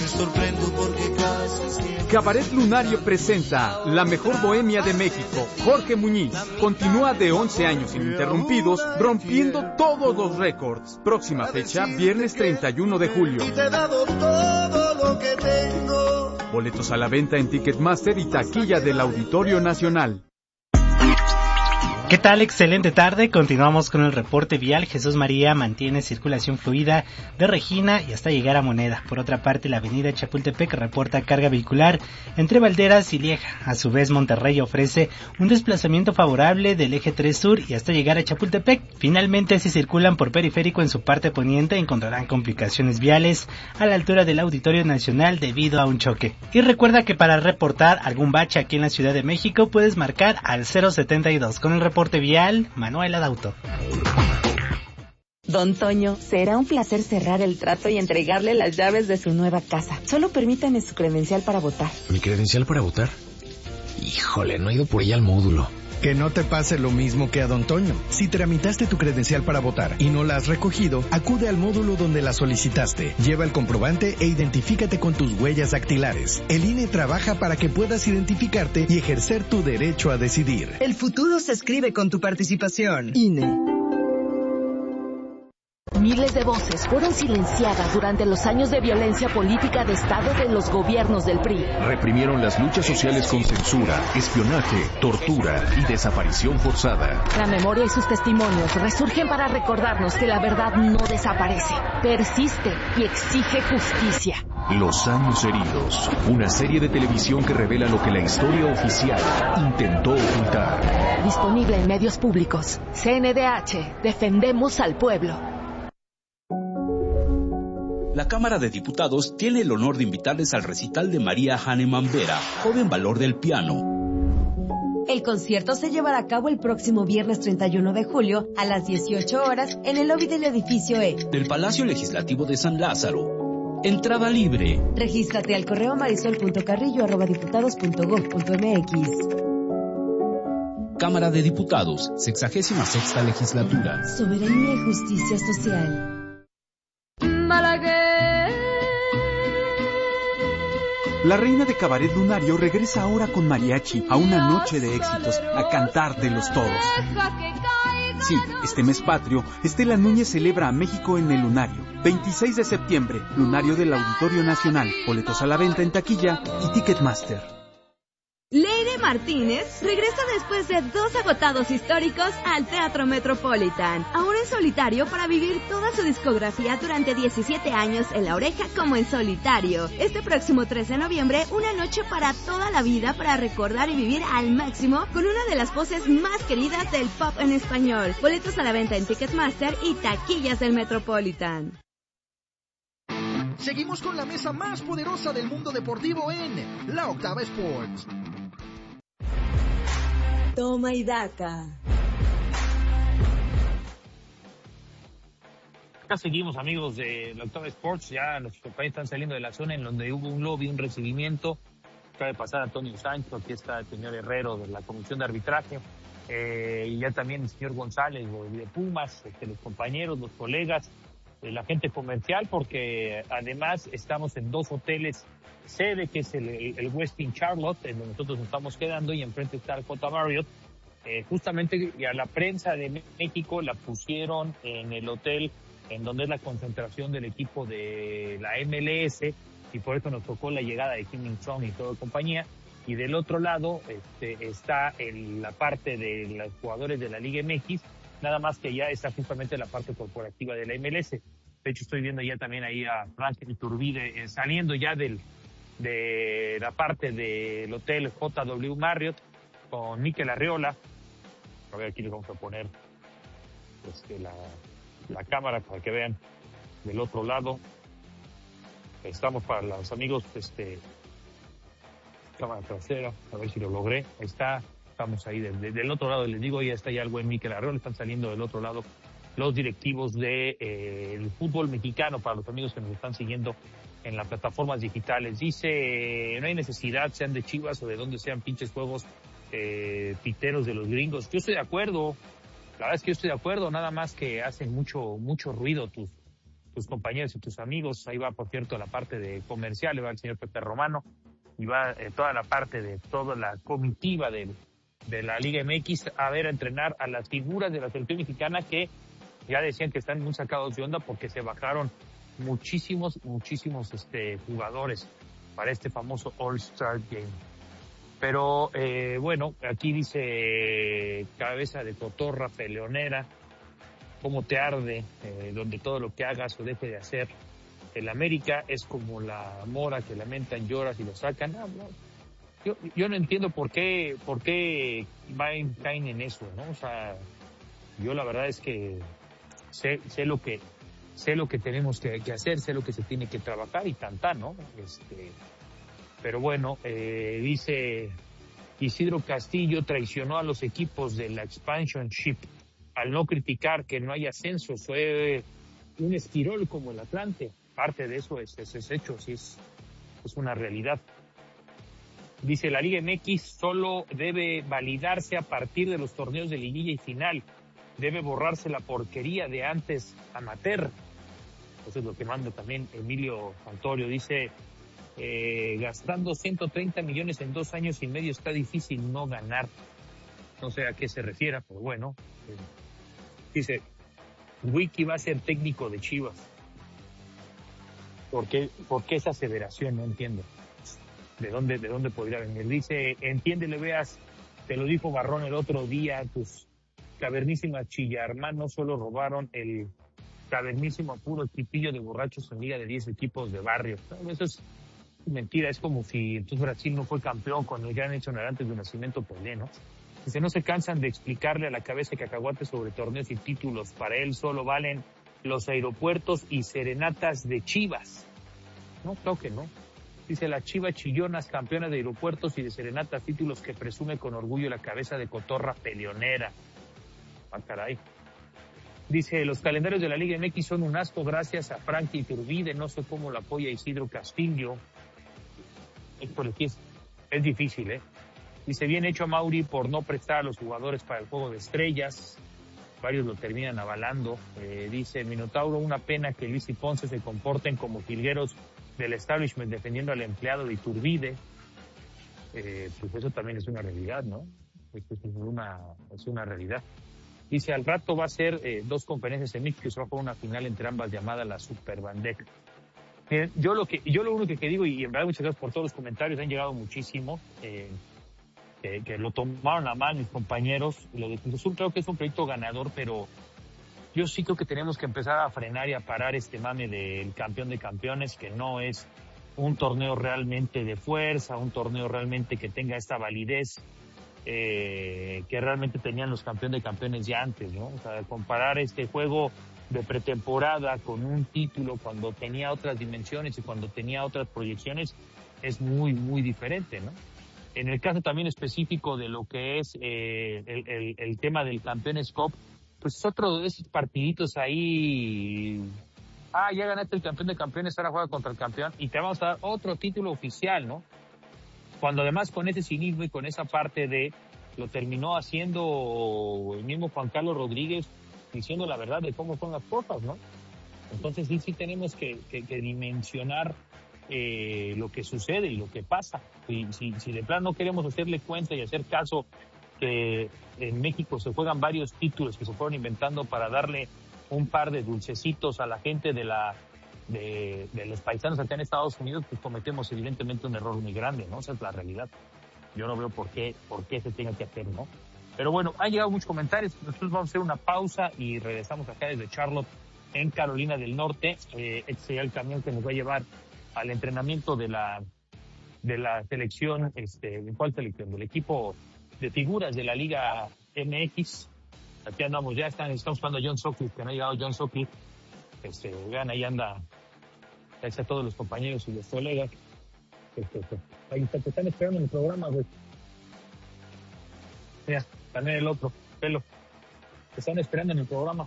S8: Me sorprendo porque casi siempre...
S9: Cabaret Lunario presenta La Mejor Bohemia de México. Jorge Muñiz continúa de once años ininterrumpidos, rompiendo todos los récords. Próxima fecha, viernes treinta y uno de julio.
S8: Y te he dado todo lo que tengo.
S9: Boletos a la venta en Ticketmaster y taquilla del Auditorio Nacional.
S10: ¿Qué tal? Excelente tarde. Continuamos con el reporte vial. Jesús María mantiene circulación fluida de Regina y hasta llegar a Moneda. Por otra parte, la avenida Chapultepec reporta carga vehicular entre Valderas y Lieja. A su vez, Monterrey ofrece un desplazamiento favorable del eje tres sur y hasta llegar a Chapultepec. Finalmente, si circulan por periférico en su parte poniente, encontrarán complicaciones viales a la altura del Auditorio Nacional debido a un choque. Y recuerda que para reportar algún bache aquí en la Ciudad de México puedes marcar al cero setenta y dos. Con el reporte vial, Manuel Adauto.
S11: Don Toño, será un placer cerrar el trato y entregarle las llaves de su nueva casa. Solo permítame su credencial para votar.
S12: ¿Mi credencial para votar? Híjole, no he ido por ella al módulo.
S13: Que no te pase lo mismo que a Don Toño. Si tramitaste tu credencial para votar y no la has recogido, acude al módulo donde la solicitaste. Lleva el comprobante e identifícate con tus huellas dactilares. El I N E trabaja para que puedas identificarte y ejercer tu derecho a decidir.
S14: El futuro se escribe con tu participación. I N E.
S7: Miles de voces fueron silenciadas durante los años de violencia política de Estado de los gobiernos del P R I.
S5: Reprimieron las luchas sociales con censura, espionaje, tortura y desaparición forzada.
S7: La memoria y sus testimonios resurgen para recordarnos que la verdad no desaparece, persiste y exige justicia.
S5: Los años heridos, una serie de televisión que revela lo que la historia oficial intentó ocultar.
S7: Disponible en medios públicos. C N D H, defendemos al pueblo.
S15: La Cámara de Diputados tiene el honor de invitarles al recital de María Hahnemann Vera, joven valor del piano.
S16: El concierto se llevará a cabo el próximo viernes treinta y uno de julio a las dieciocho horas en el lobby del edificio E.
S15: Del Palacio Legislativo de San Lázaro. Entrada libre.
S16: Regístrate al correo marisol punto carrillo arroba diputados punto gob punto mx.
S15: Cámara de Diputados, sexagésima sexta legislatura.
S16: Soberanía y justicia social.
S9: La reina de Cabaret Lunario regresa ahora con mariachi a una noche de éxitos, a cantar de los todos. Sí, este mes patrio, Estela Núñez celebra a México en el Lunario. veintiséis de septiembre, Lunario del Auditorio Nacional. Boletos a la venta en taquilla y Ticketmaster.
S6: Leire Martínez regresa después de dos agotados históricos al Teatro Metropolitan, ahora en solitario para vivir toda su discografía durante diecisiete años en La Oreja como en solitario. Este próximo tres de noviembre, una noche para toda la vida para recordar y vivir al máximo con una de las voces más queridas del pop en español. Boletos a la venta en Ticketmaster y taquillas del Metropolitan.
S4: Seguimos con la mesa más poderosa del mundo deportivo en La Octava Sports.
S16: Toma y daca.
S1: Acá seguimos, amigos de la Octava Sports. Ya nuestros compañeros están saliendo de la zona en donde hubo un lobby, un recibimiento. Acaba de pasar Antonio Sancho, aquí está el señor Herrero de la Comisión de Arbitraje, eh, y ya también el señor González de Pumas, este, los compañeros, los colegas, eh, la gente comercial, porque además estamos en dos hoteles sede, que es el, el, el Westin Charlotte, en donde nosotros nos estamos quedando, y enfrente está el J Marriott. Eh, justamente y a la prensa de México la pusieron en el hotel en donde es la concentración del equipo de la M L S, y por eso nos tocó la llegada de Kim Min-sung y toda compañía. Y del otro lado este, está en la parte de los jugadores de la Liga M X, nada más que ya está justamente la parte corporativa de la M L S. De hecho, estoy viendo ya también ahí a Frank Iturbide eh, saliendo ya del de la parte del hotel J W Marriott con Mikel Arriola. A ver, aquí les vamos a poner este, la, la cámara para que vean del otro lado. Estamos para los amigos, este, cámara trasera, a ver si lo logré. Ahí está, estamos ahí del, del otro lado, les digo, ya está ya el buen Mikel Arriola, están saliendo del otro lado los directivos del de, eh, el fútbol mexicano, para los amigos que nos están siguiendo en las plataformas digitales. Dice, no hay necesidad, sean de Chivas o de donde sean, pinches juegos eh, piteros de los gringos. Yo estoy de acuerdo, la verdad es que yo estoy de acuerdo, nada más que hacen mucho mucho ruido tus tus compañeros y tus amigos. Ahí va, por cierto, la parte de comercial, va el señor Pepe Romano, y va eh, toda la parte de toda la comitiva de, de la Liga M X a ver a entrenar a las figuras de la selección mexicana, que ya decían que están muy sacados de onda porque se bajaron muchísimos, muchísimos este jugadores para este famoso All-Star Game. Pero eh, bueno, aquí dice cabeza de cotorra peleonera, cómo te arde, eh, donde todo lo que hagas o deje de hacer. El América es como la mora que lamentan, lloras y lo sacan. No, no. Yo, yo no entiendo por qué, por qué van, caen en eso, ¿no? O sea, yo la verdad es que sé, sé lo que, sé lo que tenemos que, que hacer, sé lo que se tiene que trabajar y tantar, ¿no? Este, pero bueno, eh, dice Isidro Castillo traicionó a los equipos de la Expansionship al no criticar que no hay ascenso. Fue un esquirol como el Atlante. Parte de eso es, es, es hecho, sí es, es una realidad. Dice, la Liga M X solo debe validarse a partir de los torneos de liguilla y final. Debe borrarse la porquería de antes amateur. Eso es lo que manda también Emilio Santorio. Dice, eh, gastando ciento treinta millones en dos años y medio está difícil no ganar. No sé a qué se refiera, pero bueno. Eh, dice, Wiki va a ser técnico de Chivas. ¿Por qué, por qué esa aseveración? No entiendo. ¿De dónde, de dónde podría venir? Dice, entiéndele, veas, te lo dijo Barrón el otro día, tus cavernísimas chillarmanos solo robaron el cavernísimo puro tipillo de borrachos en liga de diez equipos de barrio. Eso es mentira, es como si entonces Brasil no fue campeón cuando ya han hecho antes de nacimiento Pelé, ¿no? Dice, no se cansan de explicarle a la cabeza de cacahuate sobre torneos y títulos. Para él solo valen los aeropuertos y serenatas de Chivas. No, creo que no. Dice, las Chivas chillonas, campeonas de aeropuertos y de serenatas, títulos que presume con orgullo la cabeza de cotorra peleonera. Ah, caray. Dice, los calendarios de la Liga M X son un asco gracias a Frankie Iturbide, no sé cómo lo apoya Isidro Castillo. Es, es difícil, ¿eh? Dice, bien hecho a Mauri por no prestar a los jugadores para el juego de estrellas. Varios lo terminan avalando. Eh, dice, Minotauro, una pena que Luis y Ponce se comporten como jilgueros del establishment defendiendo al empleado de Iturbide. Eh, pues eso también es una realidad, ¿no? Esto es una, es una realidad. Dice, al rato va a ser eh, dos conferencias en México que se va a jugar una final entre ambas llamada la Super Bandeja. Eh, yo lo que, yo lo único que digo, y en verdad muchas gracias por todos los comentarios, han llegado muchísimo, eh, que, que lo tomaron a mal mis compañeros. Lo de Cruz Azul creo que es un proyecto ganador, pero yo sí creo que tenemos que empezar a frenar y a parar este mame del campeón de campeones, que no es un torneo realmente de fuerza, un torneo realmente que tenga esta validez eh, que realmente tenían los campeones de campeones ya antes, ¿no? O sea, comparar este juego de pretemporada con un título cuando tenía otras dimensiones y cuando tenía otras proyecciones es muy, muy diferente, ¿no? En el caso también específico de lo que es eh, el, el, el tema del Campeones Cup, pues es otro de esos partiditos ahí. Ah, ya ganaste el campeón de campeones, ahora juega contra el campeón y te vamos a dar otro título oficial, ¿no? Cuando además con ese cinismo y con esa parte de lo terminó haciendo el mismo Juan Carlos Rodríguez, diciendo la verdad de cómo son las cosas, ¿no? Entonces sí, sí tenemos que, que, que dimensionar eh, lo que sucede y lo que pasa. Y si, si de plano no queremos hacerle cuenta y hacer caso que en México se juegan varios títulos que se fueron inventando para darle un par de dulcecitos a la gente de la de, de los paisanos acá en Estados Unidos, pues cometemos evidentemente un error muy grande, ¿no? Esa es la realidad. Yo no veo por qué, por qué se tenga que hacer, ¿no? Pero bueno, han llegado muchos comentarios. Nosotros vamos a hacer una pausa y regresamos acá desde Charlotte, en Carolina del Norte. Eh, este sería el camión que nos va a llevar al entrenamiento de la de la selección, este, ¿de cuál selección? Del equipo de figuras de la Liga M X. Aquí andamos, ya están, estamos jugando a John Sutcliffe, que no ha llegado John Sutcliffe. Este, vean, ahí anda, ahí están todos los compañeros y los colegas. Este, este, ahí te están esperando en el programa, güey. Mira, también el otro, pelo. Te están esperando en el programa.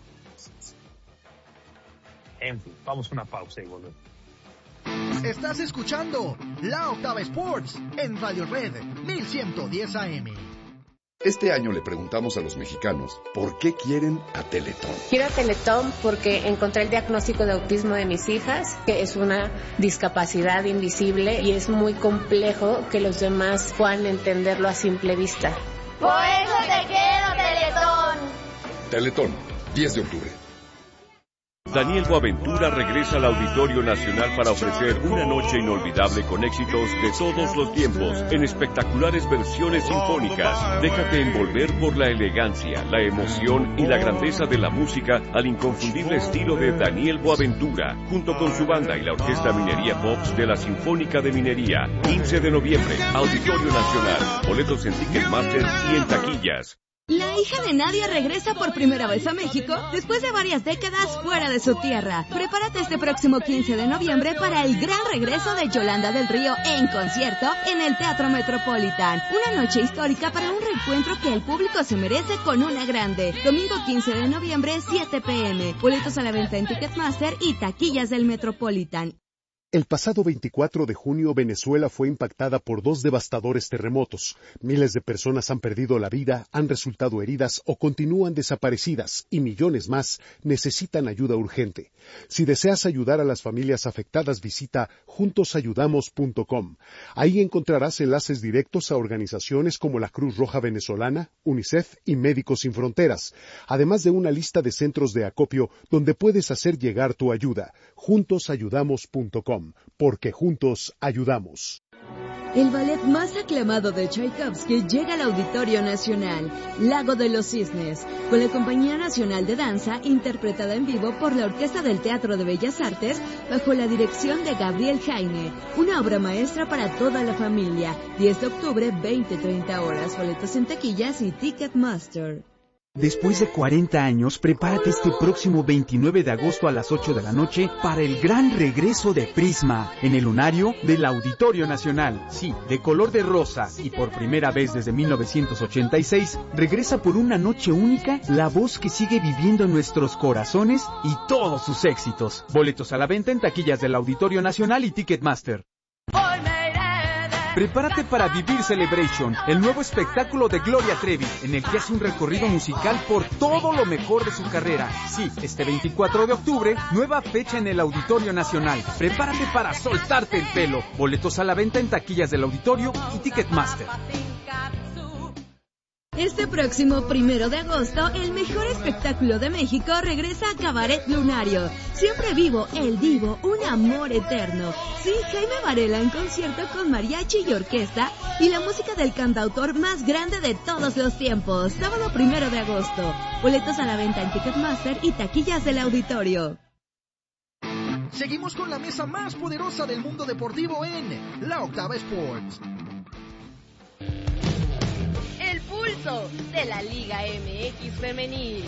S1: En fin, vamos a una pausa y volvemos.
S4: Estás escuchando La Octava Sports en Radio Red mil ciento diez A M.
S17: Este año le preguntamos a los mexicanos por qué quieren a Teletón.
S18: Quiero a Teletón porque encontré el diagnóstico de autismo de mis hijas, que es una discapacidad invisible y es muy complejo que los demás puedan entenderlo a simple vista.
S19: Por eso te quiero, Teletón.
S17: Teletón, diez de octubre.
S5: Daniel Boaventura regresa al Auditorio Nacional para ofrecer una noche inolvidable con éxitos de todos los tiempos en espectaculares versiones sinfónicas. Déjate envolver por la elegancia, la emoción y la grandeza de la música al inconfundible estilo de Daniel Boaventura, junto con su banda y la Orquesta Minería Pops de la Sinfónica de Minería. quince de noviembre, Auditorio Nacional. Boletos en Ticketmaster y en taquillas.
S6: La hija de Nadia regresa por primera vez a México después de varias décadas fuera de su tierra. Prepárate este próximo quince de noviembre para el gran regreso de Yolanda del Río en concierto en el Teatro Metropolitan. Una noche histórica para un reencuentro que el público se merece con una grande. Domingo quince de noviembre, siete pe eme. Boletos a la venta en Ticketmaster y taquillas del Metropolitan.
S20: El pasado veinticuatro de junio, Venezuela fue impactada por dos devastadores terremotos. Miles de personas han perdido la vida, han resultado heridas o continúan desaparecidas, y millones más necesitan ayuda urgente. Si deseas ayudar a las familias afectadas, visita juntos ayudamos punto com. Ahí encontrarás enlaces directos a organizaciones como la Cruz Roja Venezolana, UNICEF y Médicos Sin Fronteras, además de una lista de centros de acopio donde puedes hacer llegar tu ayuda. juntos ayudamos punto com. Porque juntos ayudamos.
S6: El ballet más aclamado de Tchaikovsky llega al Auditorio Nacional, Lago de los Cisnes, con la Compañía Nacional de Danza, interpretada en vivo por la Orquesta del Teatro de Bellas Artes, bajo la dirección de Gabriel Jaime. Una obra maestra para toda la familia. diez de octubre, veinte treinta horas. Boletos en taquillas y Ticketmaster.
S9: Después de cuarenta años, prepárate este próximo veintinueve de agosto a las ocho de la noche para el gran regreso de Prisma en el lunario del Auditorio Nacional. Sí, de color de rosa y por primera vez desde mil novecientos ochenta y seis, regresa por una noche única la voz que sigue viviendo en nuestros corazones y todos sus éxitos. Boletos a la venta en taquillas del Auditorio Nacional y Ticketmaster. Prepárate para Vivir Celebration, el nuevo espectáculo de Gloria Trevi, en el que hace un recorrido musical por todo lo mejor de su carrera. Sí, este veinticuatro de octubre, nueva fecha en el Auditorio Nacional. Prepárate para soltarte el pelo. Boletos a la venta en taquillas del Auditorio y Ticketmaster.
S6: Este próximo primero de agosto, el mejor espectáculo de México regresa a Cabaret Lunario. Siempre vivo, el divo, un amor eterno. Sí, Jaime Varela en concierto con mariachi y orquesta y la música del cantautor más grande de todos los tiempos. Sábado primero de agosto. Boletos a la venta en Ticketmaster y taquillas del Auditorio.
S4: Seguimos con la mesa más poderosa del mundo deportivo en La Octava Sports.
S19: El pulso de la Liga eme equis femenil.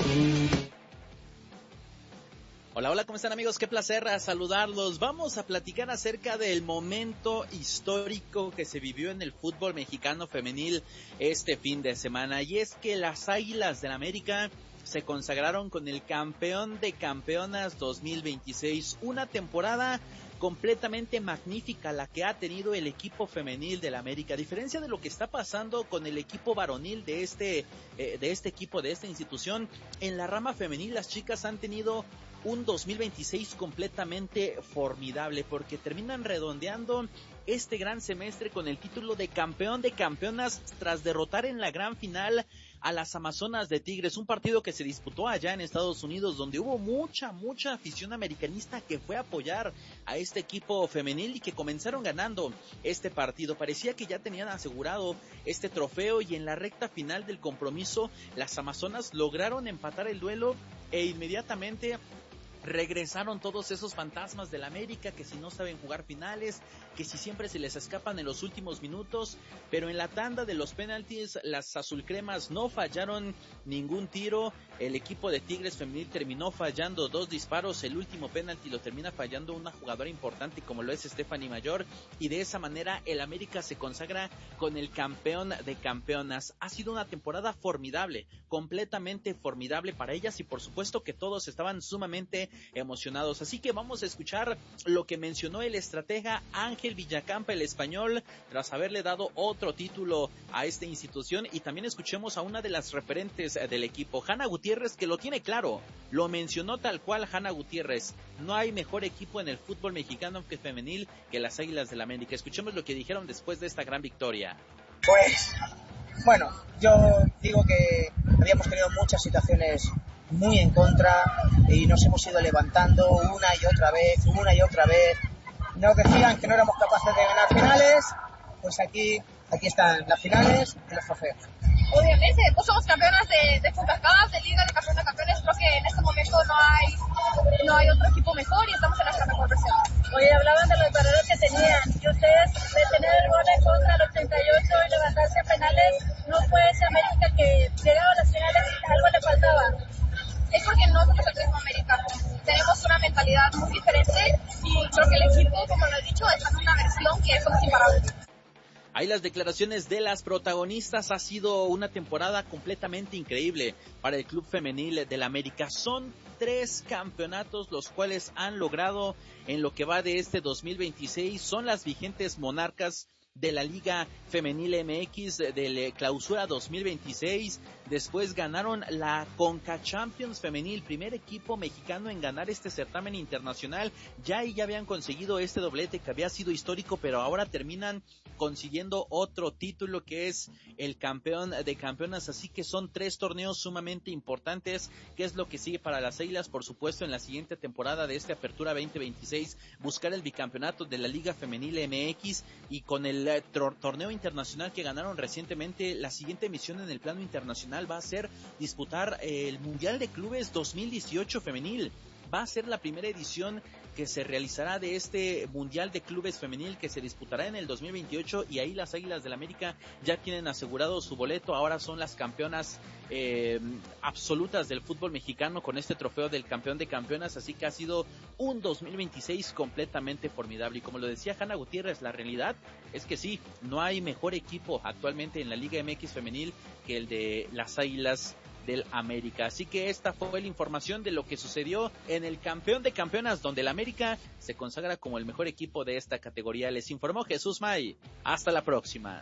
S21: Hola, hola, ¿cómo están amigos? Qué placer saludarlos. Vamos a platicar acerca del momento histórico que se vivió en el fútbol mexicano femenil este fin de semana. Y es que las Águilas del América se consagraron con el campeón de campeonas dos mil veintiséis. Una temporada completamente magnífica la que ha tenido el equipo femenil del América, a diferencia de lo que está pasando con el equipo varonil de este eh, de este equipo, de esta institución. En la rama femenil las chicas han tenido un dos mil veintiséis completamente formidable, porque terminan redondeando este gran semestre con el título de campeón de campeonas tras derrotar en la gran final a las Amazonas de Tigres, un partido que se disputó allá en Estados Unidos, donde hubo mucha, mucha afición americanista que fue a apoyar a este equipo femenil y que comenzaron ganando este partido. Parecía que ya tenían asegurado este trofeo y en la recta final del compromiso las Amazonas lograron empatar el duelo e inmediatamente regresaron todos esos fantasmas del América, que si no saben jugar finales, que si siempre se les escapan en los últimos minutos, pero en la tanda de los penaltis las azulcremas no fallaron ningún tiro. El equipo de Tigres femenil terminó fallando dos disparos, el último penalti lo termina fallando una jugadora importante como lo es Stephanie Mayor, y de esa manera el América se consagra con el campeón de campeonas. Ha sido una temporada formidable, completamente formidable para ellas, y por supuesto que todos estaban sumamente emocionados. Así que vamos a escuchar lo que mencionó el estratega Ángel Villacampa, el español, tras haberle dado otro título a esta institución, y también escuchemos a una de las referentes del equipo, Hanna Gutiérrez, que lo tiene claro, lo mencionó tal cual. Hanna Gutiérrez: no hay mejor equipo en el fútbol mexicano femenil que las Águilas del América. Escuchemos lo que dijeron después de esta gran victoria.
S3: Pues, bueno, yo digo que habíamos tenido muchas situaciones muy en contra y nos hemos ido levantando una y otra vez, una y otra vez. Nos decían que no éramos capaces de ganar finales, pues aquí, aquí están las finales y los trofeos.
S22: Obviamente, pues somos campeonas de, de Funcacab, de Liga de Campeones de Campeones. Creo que en este momento no hay no hay otro equipo mejor y estamos en nuestra mejor versión.
S23: Oye, hablaban de los errores que tenían, y ustedes de tener el gol en contra al ochenta y ocho y levantarse a penales, no fue ese América que llegaba a las finales y algo le faltaba.
S22: Es porque no somos el mismo América. Tenemos una mentalidad muy diferente y creo que el equipo, como lo he dicho, está en una versión que somos imparables.
S21: Ahí las declaraciones de las protagonistas. Ha sido una temporada completamente increíble para el club femenil del América. Son tres campeonatos los cuales han logrado en lo que va de este dos mil veintiséis. Son las vigentes monarcas de la Liga Femenil M X del Clausura dos mil veintiséis. Después ganaron la Conca Champions Femenil, primer equipo mexicano en ganar este certamen internacional. Ya y ya habían conseguido este doblete que había sido histórico, pero ahora terminan consiguiendo otro título que es el campeón de campeonas. Así que son tres torneos sumamente importantes. ¿Qué es lo que sigue para las Águilas? Por supuesto, en la siguiente temporada de esta Apertura veinte veintiséis, buscar el bicampeonato de la Liga Femenil M X, y con el eh, torneo internacional que ganaron recientemente, la siguiente misión en el plano internacional va a ser disputar eh, el Mundial de Clubes dos mil dieciocho femenil. Va a ser la primera edición que se realizará de este Mundial de Clubes Femenil, que se disputará en el dos mil veintiocho, y ahí las Águilas del América ya tienen asegurado su boleto. Ahora son las campeonas eh, absolutas del fútbol mexicano con este trofeo del campeón de campeonas, así que ha sido un dos mil veintiséis completamente formidable. Y como lo decía Hanna Gutiérrez, la realidad es que sí, no hay mejor equipo actualmente en la Liga M X femenil que el de las Águilas del América. Así que esta fue la información de lo que sucedió en el campeón de campeonas, donde el América se consagra como el mejor equipo de esta categoría. Les informó Jesús May. Hasta la próxima.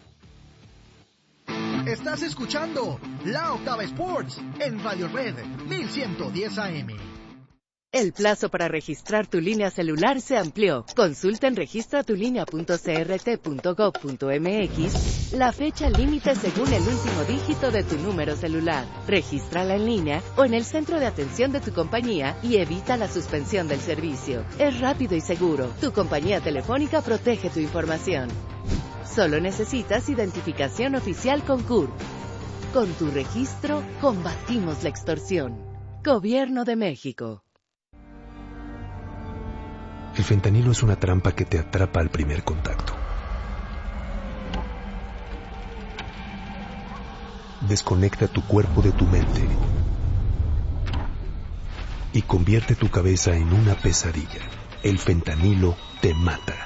S4: Estás escuchando La Octava Sports en Radio Red mil ciento diez A M.
S11: El plazo para registrar tu línea celular se amplió. Consulta en registra tu línea punto c r t punto gov punto m x la fecha límite según el último dígito de tu número celular. Regístrala en línea o en el centro de atención de tu compañía y evita la suspensión del servicio. Es rápido y seguro. Tu compañía telefónica protege tu información. Solo necesitas identificación oficial con C U R P. Con tu registro, combatimos la extorsión. Gobierno de México.
S13: El fentanilo es una trampa que te atrapa al primer contacto. Desconecta tu cuerpo de tu mente y convierte tu cabeza en una pesadilla. El fentanilo te mata.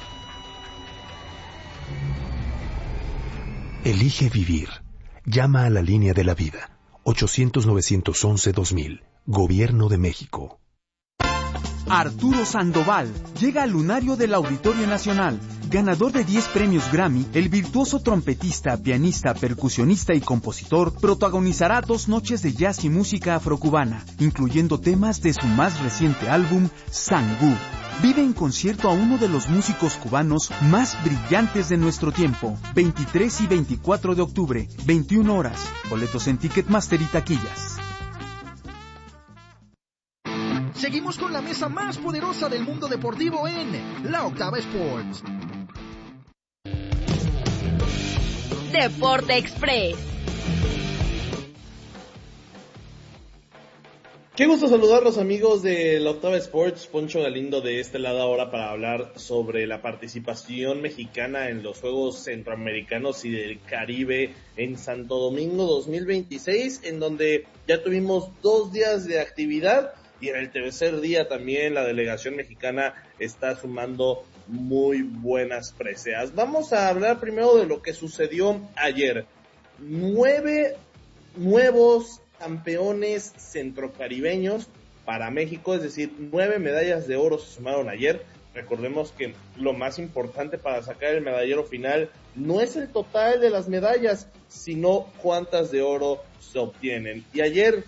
S13: Elige vivir. Llama a la línea de la vida. ochocientos novecientos once dos mil. Gobierno de México.
S9: Arturo Sandoval llega al lunario del Auditorio Nacional. Ganador de diez premios Grammy, el virtuoso trompetista, pianista, percusionista y compositor protagonizará dos noches de jazz y música afrocubana, incluyendo temas de su más reciente álbum, Sangú. Vive en concierto a uno de los músicos cubanos más brillantes de nuestro tiempo. veintitrés y veinticuatro de octubre, veintiuna horas. Boletos en Ticketmaster y taquillas.
S4: Seguimos con la mesa más poderosa del mundo deportivo en La Octava Sports.
S19: Deporte Express.
S24: Qué gusto saludarlos, amigos de La Octava Sports. Poncho Galindo de este lado ahora para hablar sobre la participación mexicana en los Juegos Centroamericanos y del Caribe en Santo Domingo dos mil veintiséis, en donde ya tuvimos dos días de actividad. Y en el tercer día también la delegación mexicana está sumando muy buenas preseas. Vamos a hablar primero de lo que sucedió ayer. Nueve nuevos campeones centrocaribeños para México, es decir, nueve medallas de oro se sumaron ayer. Recordemos que lo más importante para sacar el medallero final no es el total de las medallas, sino cuántas de oro se obtienen. Y ayer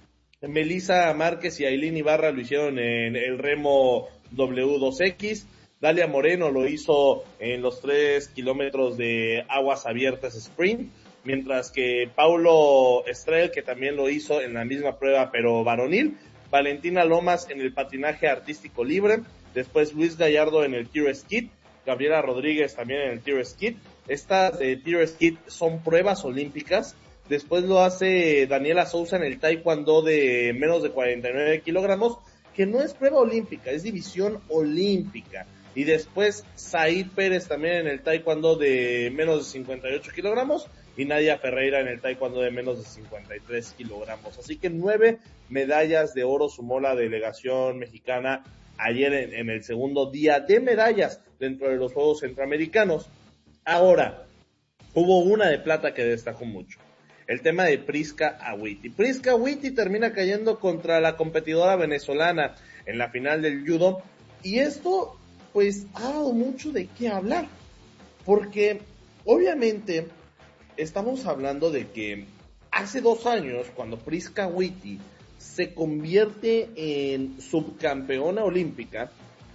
S24: Melissa Márquez y Ailín Ibarra lo hicieron en el remo W dos X, Dalia Moreno lo hizo en los tres kilómetros de aguas abiertas sprint, mientras que Paulo Estrel, que también lo hizo en la misma prueba pero varonil, Valentina Lomas en el patinaje artístico libre, después Luis Gallardo en el Tier Skid, Gabriela Rodríguez también en el Tier Skid. Estas de Tier Skid son pruebas olímpicas. Después lo hace Daniela Sousa en el taekwondo de menos de cuarenta y nueve kilogramos, que no es prueba olímpica, es división olímpica. Y después Said Pérez también en el taekwondo de menos de cincuenta y ocho kilogramos y Nadia Ferreira en el taekwondo de menos de cincuenta y tres kilogramos. Así que nueve medallas de oro sumó la delegación mexicana ayer en, en el segundo día de medallas dentro de los Juegos Centroamericanos. Ahora, hubo una de plata que destacó mucho. El tema de Prisca Awiti. Prisca Awiti termina cayendo contra la competidora venezolana en la final del judo. Y esto, pues, ha dado mucho de qué hablar. Porque, obviamente, estamos hablando de que hace dos años, cuando Prisca Awiti se convierte en subcampeona olímpica,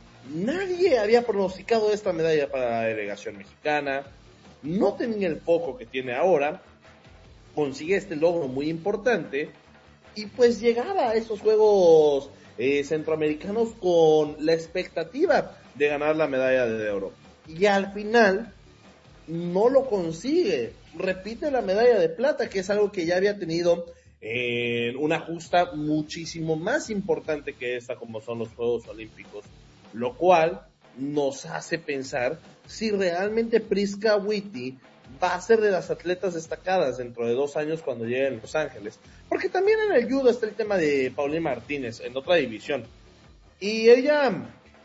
S24: nadie había pronosticado esta medalla para la delegación mexicana. No tenía el foco que tiene ahora. Consigue este logro muy importante y pues llegaba a esos Juegos eh, Centroamericanos con la expectativa de ganar la medalla de oro. Y al final no lo consigue. Repite la medalla de plata, que es algo que ya había tenido en una justa muchísimo más importante que esta, como son los Juegos Olímpicos. Lo cual nos hace pensar si realmente Prisca Awiti va a ser de las atletas destacadas dentro de dos años cuando llegue a Los Ángeles. Porque también en el judo está el tema de Paulina Martínez, en otra división. Y ella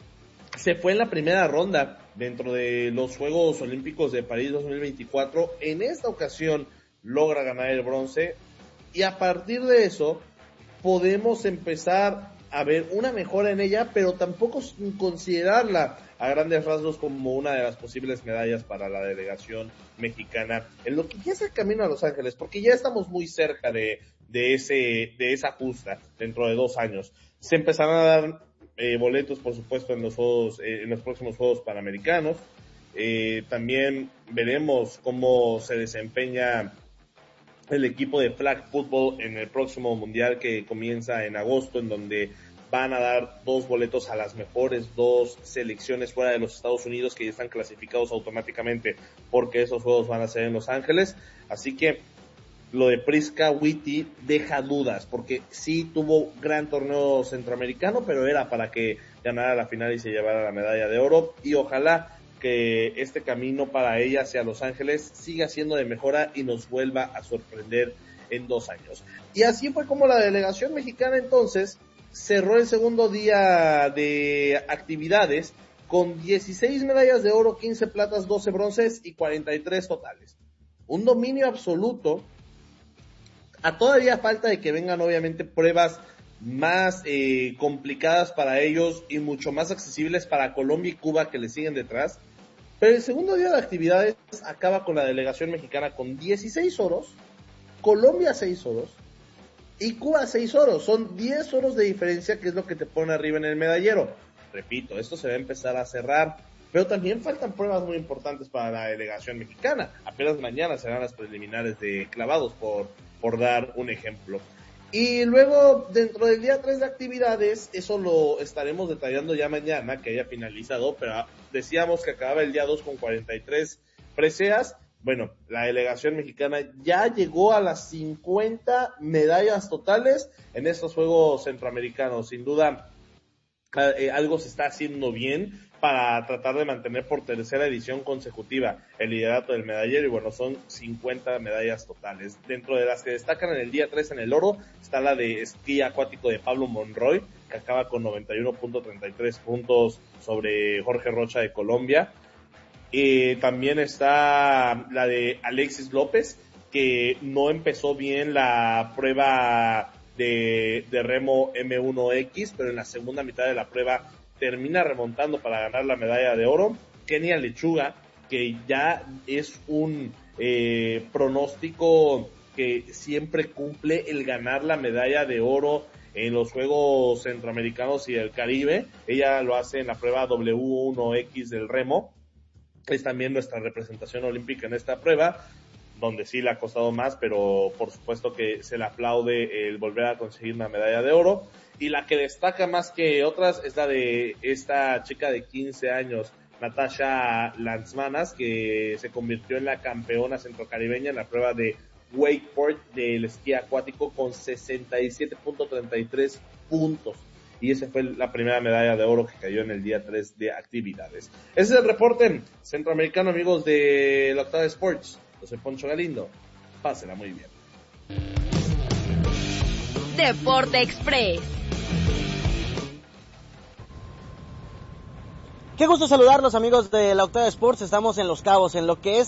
S24: se fue en la primera ronda dentro de los Juegos Olímpicos de París dos mil veinticuatro. En esta ocasión logra ganar el bronce. Y a partir de eso podemos empezar a ver una mejora en ella, pero tampoco sin considerarla a grandes rasgos como una de las posibles medallas para la delegación mexicana en lo que ya es el camino a Los Ángeles, porque ya estamos muy cerca de, de ese de esa justa dentro de dos años. Se empezarán a dar eh, boletos, por supuesto, en los juegos, eh, en los próximos Juegos Panamericanos. Eh, también veremos cómo se desempeña el equipo de flag football en el próximo mundial que comienza en agosto, en donde van a dar dos boletos a las mejores dos selecciones fuera de los Estados Unidos que ya están clasificados automáticamente porque esos juegos van a ser en Los Ángeles. Así que lo de Prisca Awiti deja dudas, porque sí tuvo gran torneo centroamericano, pero era para que ganara la final y se llevara la medalla de oro, y ojalá que este camino para ella hacia Los Ángeles siga siendo de mejora y nos vuelva a sorprender en dos años. Y así fue como la delegación mexicana entonces cerró el segundo día de actividades con dieciséis medallas de oro, quince platas, doce bronces y cuarenta y tres totales. Un dominio absoluto. A todavía falta de que vengan obviamente pruebas más eh, complicadas para ellos y mucho más accesibles para Colombia y Cuba, que le siguen detrás. Pero el segundo día de actividades acaba con la delegación mexicana con dieciséis oros, Colombia seis oros y Cuba seis oros. Son diez oros de diferencia, que es lo que te pone arriba en el medallero. Repito, esto se va a empezar a cerrar, pero también faltan pruebas muy importantes para la delegación mexicana. Apenas mañana serán las preliminares de clavados, por, por dar un ejemplo. Y luego, dentro del día tres de actividades, eso lo estaremos detallando ya mañana, que haya finalizado, pero decíamos que acababa el día dos con cuarenta y tres preseas. Bueno, la delegación mexicana ya llegó a las cincuenta medallas totales en estos Juegos Centroamericanos. Sin duda, eh, algo se está haciendo bien para tratar de mantener por tercera edición consecutiva el liderato del medallero, y bueno, son cincuenta medallas totales. Dentro de las que destacan en el día tres en el oro está la de esquí acuático de Pablo Monroy, que acaba con noventa y uno punto treinta y tres puntos sobre Jorge Rocha de Colombia. Y también está la de Alexis López, que no empezó bien la prueba de, de remo eme uno equis, pero en la segunda mitad de la prueba termina remontando para ganar la medalla de oro. Kenia Lechuga, que ya es un eh, pronóstico que siempre cumple el ganar la medalla de oro en los Juegos Centroamericanos y del Caribe. Ella lo hace en la prueba doble u uno equis del remo. Es también nuestra representación olímpica en esta prueba, donde sí le ha costado más, pero por supuesto que se le aplaude el volver a conseguir una medalla de oro. Y la que destaca más que otras es la de esta chica de quince años, Natasha Lanzmanas, que se convirtió en la campeona centrocaribeña en la prueba de wakeboard del esquí acuático con sesenta y siete punto treinta y tres puntos. Y esa fue la primera medalla de oro que cayó en el día tres de actividades. Ese es el reporte centroamericano, amigos de la Octava Sports. Yo soy Poncho Galindo. Pásela muy bien.
S19: Deporte Express.
S2: Qué gusto saludarlos, amigos de la Octava Sports. Estamos en Los Cabos, en lo que es